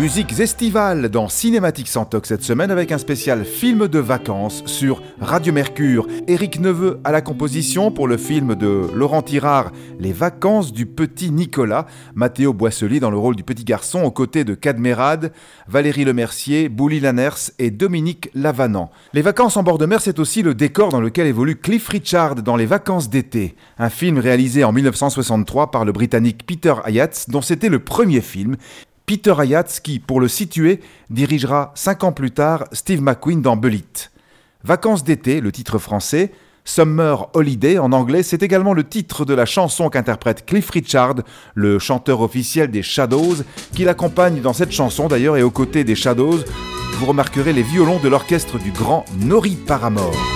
Musiques estivales dans Cinématique sans toc cette semaine avec un spécial film de vacances sur Radio Mercure. Éric Neveu à la composition pour le film de Laurent Tirard, Les vacances du petit Nicolas. Mathéo Boisselier dans le rôle du petit garçon aux côtés de Cadmerade, Valérie Lemercier, Bouli Lanners et Dominique Lavanant. Les vacances en bord de mer, c'est aussi le décor dans lequel évolue Cliff Richard dans Les vacances d'été. Un film réalisé en 1963 par le Britannique Peter Hyams, dont c'était le premier film. Peter Hyams qui, pour le situer, dirigera 5 ans plus tard Steve McQueen dans Bullitt. Vacances d'été, le titre français, Summer Holiday en anglais, c'est également le titre de la chanson qu'interprète Cliff Richard, le chanteur officiel des Shadows, qui l'accompagne dans cette chanson d'ailleurs, et aux côtés des Shadows, vous remarquerez les violons de l'orchestre du grand Norrie Paramor.